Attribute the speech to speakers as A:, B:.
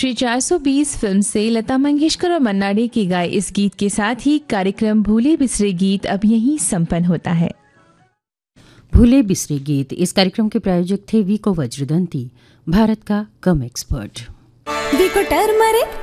A: Shri 420 film से लता मंगेशकर और मन्ना day के गाए इस गीत के साथ ही कार्यक्रम भूले बिसरे गीत अब यहीं संपन्न होता है।
B: भूले बिसरे गीत इस कार्यक्रम के प्रायोजक थे वीको वज्रदंती, भारत का कम एक्सपर्ट।
C: वीको टर्मरिक